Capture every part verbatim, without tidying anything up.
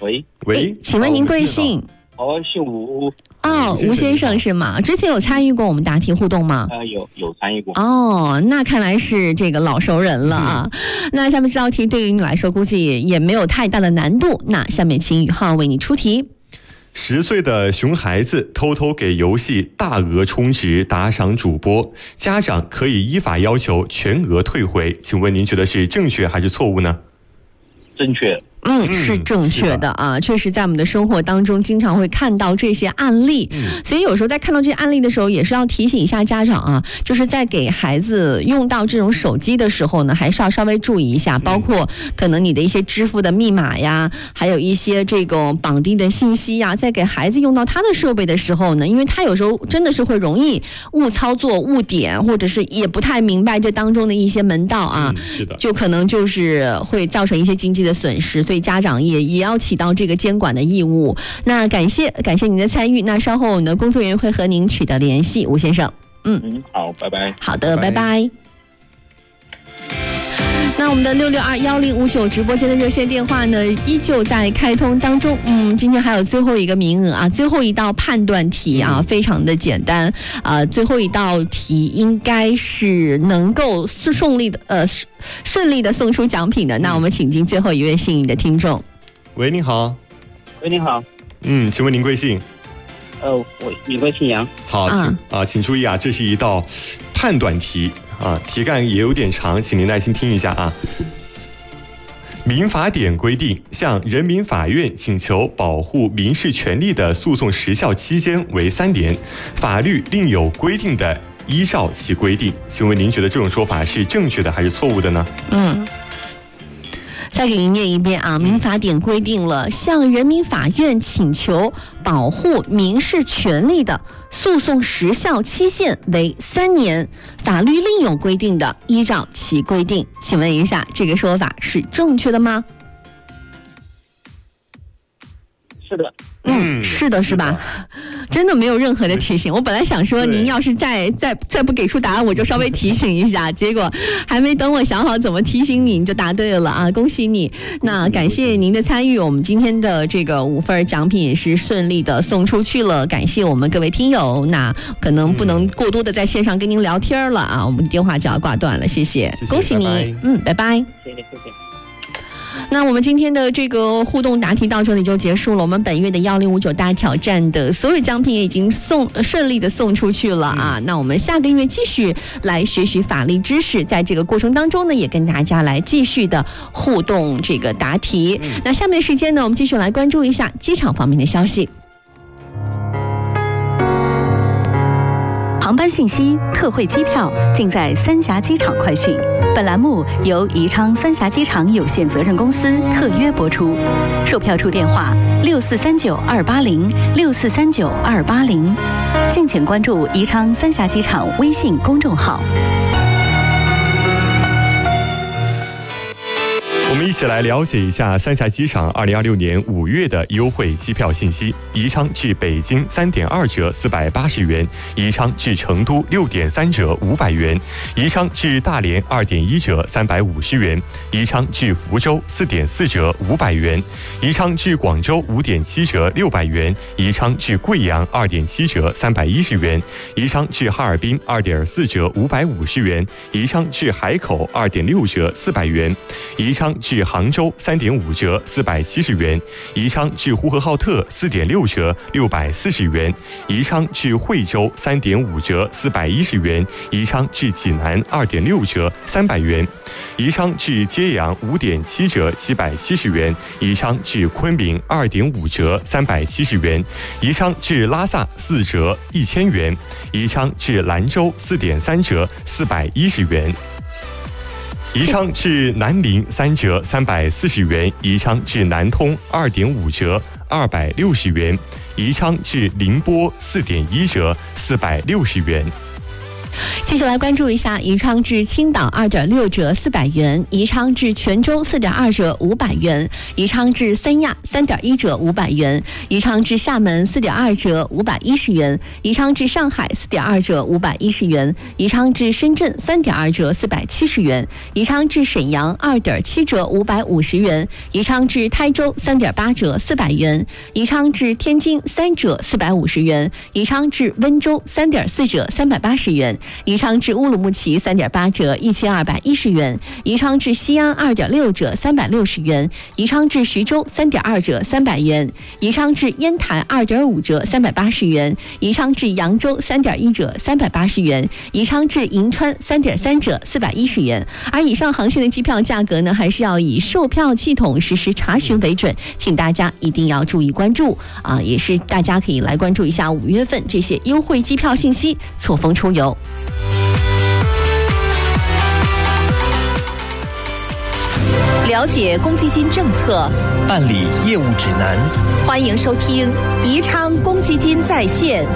喂喂，请问您贵姓？ 哦，姓吴。 哦，吴先生是吗？之前有参与过我们答题互动吗？ 呃，有有参与过。 哦，那看来是这个老熟人了啊。嗯、那下面这道题对于你来说估计也没有太大的难度。那下面请宇浩为你出题。 十岁的熊孩子偷偷给游戏大额充值打赏主播，家长可以依法要求全额退回。请问您觉得是正确还是错误呢？ 正确。 嗯，是正确的啊，确实在我们的生活当中经常会看到这些案例，嗯、所以有时候在看到这些案例的时候，也是要提醒一下家长啊，就是在给孩子用到这种手机的时候呢，还是要稍微注意一下，包括可能你的一些支付的密码呀，还有一些这个绑定的信息呀，在给孩子用到他的设备的时候呢，因为他有时候真的是会容易误操作、误点，或者是也不太明白这当中的一些门道啊， 嗯、是的， 就可能就是会造成一些经济的损失，所以。所以家长也也要起到这个监管的义务。那感谢感谢您的参与。那稍后我们的工作人员会和您取得联系，吴先生。 嗯嗯，好，拜拜。 好的，拜拜。拜拜。那我们的六六二幺零五九直播间的热线电话呢，依旧在开通当中。嗯，今天还有最后一个名额啊，最后一道判断题啊，非常的简单啊、呃，最后一道题应该是能够顺利的呃顺利的送出奖品的。那我们请进最后一位幸运的听众。 喂，您好。 喂，您好。 嗯，请问您贵姓？ 呃，我名贵姓杨。 好，请啊、呃，请注意啊，这是一道判断题。啊，题干也有点长，请您耐心听一下啊。民法典规定，向人民法院请求保护民事权利的诉讼时效期间为三年，法律另有规定的，依照其规定。请问您觉得这种说法是正确的还是错误的呢？ 嗯。再给您念一遍啊，民法典规定了，向人民法院请求保护民事权利的诉讼时效期限为三年，法律另有规定的，依照其规定。请问一下，这个说法是正确的吗？ 是的。 嗯，是的，是吧？真的没有任何的提醒。我本来想说，您要是再再再不给出答案，我就稍微提醒一下。结果还没等我想好怎么提醒你，你就答对了啊！恭喜你！那感谢您的参与，我们今天的这个五份奖品也是顺利的送出去了。感谢我们各位听友。那可能不能过多的在线上跟您聊天了啊，我们电话就要挂断了。谢谢， 谢谢恭喜你， 拜拜嗯，拜拜。 谢谢，谢谢。 那我们今天的这个互动答题到这里就结束了。我们本月的幺零五九大挑战的所有奖品也已经送顺利的送出去了啊。嗯、那我们下个月继续来学习法律知识，在这个过程当中呢，也跟大家来继续的互动这个答题。嗯、那下面时间呢，我们继续来关注一下机场方面的消息。 航班信息、特惠机票尽在三峡机场快讯。本栏目由宜昌三峡机场有限责任公司特约播出。售票处电话六四三九二八零六四三九二八零，敬请关注宜昌三峡机场微信公众号。 我们一起来了解一下三峡机场二零二六年五月的优惠机票信息。宜昌至北京三点二折四百八十元，宜昌至成都六点三折五百元，宜昌至大连二点一折三百五十元，宜昌至福州四点四折五百元，宜昌至广州五点七折六百元，宜昌至贵阳二点七折三百一十元，宜昌至哈尔滨二点四折五百五十元，宜昌至海口二点六折四百元，宜昌至杭州三点五折四百七十元，宜昌至呼和浩特四点六折六百四十元，宜昌至惠州三点五折四百一十元，宜昌至济南二点六折三百元，宜昌至揭阳五点七折七百七十元，宜昌至昆明二点五折三百七十元，宜昌至拉萨四折一千元，宜昌至兰州四点三折四百一十元。宜昌至南宁三折三百四十元，宜昌至南通二点五折二百六十元，宜昌至宁波四点一折四百六十元。 继续来关注一下，宜昌至青岛二点六折四百元，宜昌至泉州四点二折五百元，宜昌至三亚三点一折五百元，宜昌至厦门四点二折五百一十元，宜昌至上海四点二折五百一十元，宜昌至深圳三点二折四百七十元，宜昌至沈阳二点七折五百五十元，宜昌至台州三点八折四百元，宜昌至天津三折四百五十元，宜昌至温州三点四折三百八十元，宜昌至乌鲁木齐三点八折一千二百一十元，宜昌至西安二点六折三百六十元，宜昌至徐州三点二折三百元，宜昌至烟台二点五折三百八十元，宜昌至扬州三点一折三百八十元，宜昌至银川三点三折四百一十元。而以上航线的机票价格呢，还是要以售票系统实时查询为准，请大家一定要注意关注啊！也是大家可以来关注一下五月份这些优惠机票信息，错峰出游。 了解公积金政策， 办理业务指南， 欢迎收听宜昌公积金在线。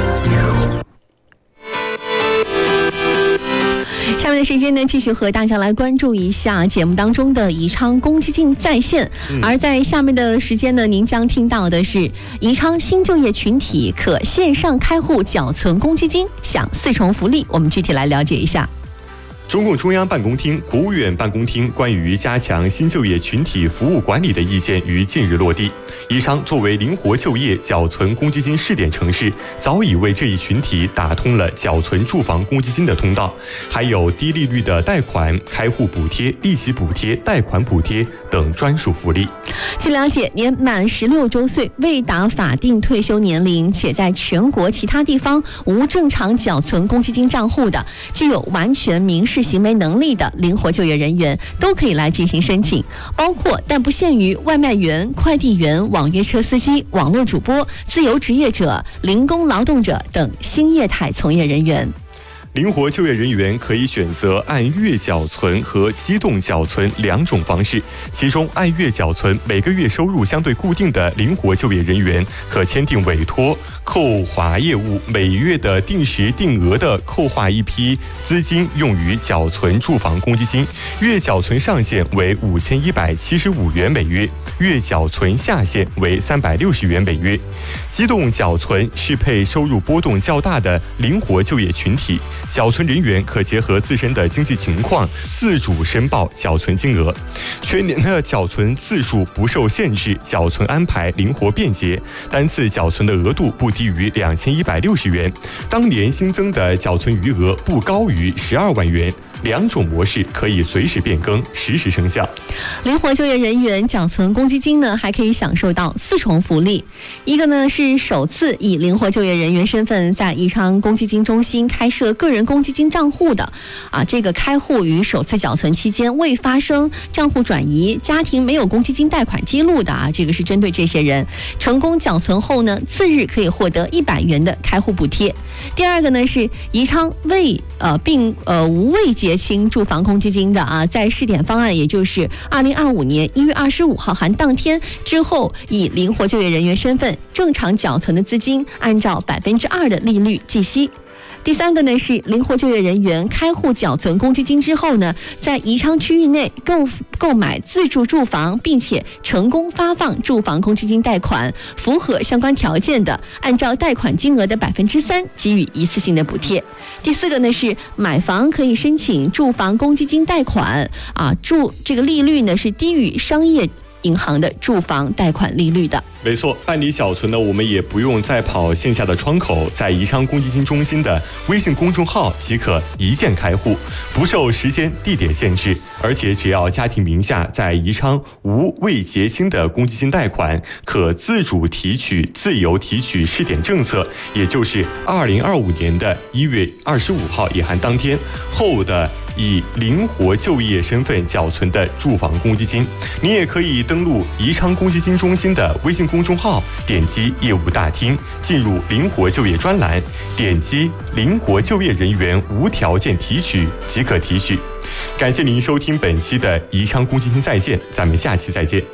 下面的时间呢，继续和大家来关注一下节目当中的宜昌公积金在线。嗯、而在下面的时间呢，您将听到的是宜昌新就业群体可线上开户缴存公积金，享四重福利。我们具体来了解一下。 中共中央办公厅、国务院办公厅关于加强新就业群体服务管理的意见于近日落地。宜昌作为灵活就业缴存公积金试点城市，早已为这一群体打通了缴存住房公积金的通道，还有低利率的贷款、开户补贴、利息补贴、贷款补贴等专属福利。 据了解，年满十六周岁未达法定退休年龄，且在全国其他地方无正常缴存公积金账户的，具有完全民事行为能力的灵活就业人员都可以来进行申请，包括但不限于外卖员、快递员、网约车司机、网络主播、自由职业者、零工劳动者等新业态从业人员。 灵活就业人员可以选择按月缴存和机动缴存两种方式，其中按月缴存每个月收入相对固定的灵活就业人员可签订委托扣划业务，每月的定时定额的扣划一批资金用于缴存住房公积金，月缴存上限为五千一百七十五元每月，月缴存下限为三百六十元每月。机动缴存适配收入波动较大的灵活就业群体，缴存人员可结合自身的经济情况自主申报缴存金额，全年的缴存次数不受限制，缴存安排灵活便捷，单次缴存的额度不低于两千一百六十元，当年新增的缴存余额不高于十二万元。两种模式可以随时变更，实时生效。 灵活就业人员缴存公积金呢，还可以享受到四重福利。一个呢是首次以灵活就业人员身份在宜昌公积金中心开设个人公积金账户的啊，这个开户与首次缴存期间未发生账户转移、家庭没有公积金贷款记录的啊，这个是针对这些人。成功缴存后呢，次日可以获得一百元的开户补贴。第二个呢是宜昌未呃并呃无未结清住房公积金的啊，在试点方案，也就是二零二五年一月二十五号含当天之后，以灵活就业人员身份正常缴存的资金，按照百分之二的利率计息。第三个呢是灵活就业人员开户缴存公积金之后呢，在宜昌区域内购购买自住住房，并且成功发放住房公积金贷款，符合相关条件的，按照贷款金额的百分之三给予一次性的补贴。第四个呢是买房可以申请住房公积金贷款啊，住这个利率呢是低于商业银行的住房贷款利率的。 没错，办理缴存呢，我们也不用再跑线下的窗口，在宜昌公积金中心的微信公众号即可一键开户，不受时间地点限制，而且只要家庭名下在宜昌无未结清的公积金贷款，可自主提取、自由提取试点政策，也就是二零二五年的一月二十五号也含当天后的以灵活就业身份缴存的住房公积金。你也可以登录宜昌公积金中心的微信公众号，点击业务大厅，进入灵活就业专栏，点击灵活就业人员无条件提取即可提取。感谢您收听本期的宜昌公积金在线，咱们下期再见。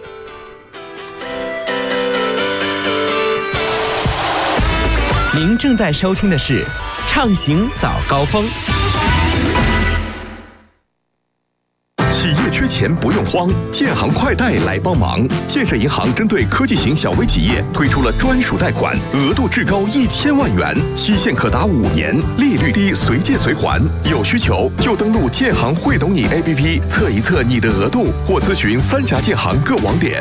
您正在收听的是畅行早高峰。 企业缺钱不用慌，建行快贷来帮忙。建设银行针对科技型小微企业推出了专属贷款，额度至高一千万元，期限可达五年，利率低，随借随还。有需求就登录建行会懂你 A P P 测一测你的额度，或咨询三峡建行各网点。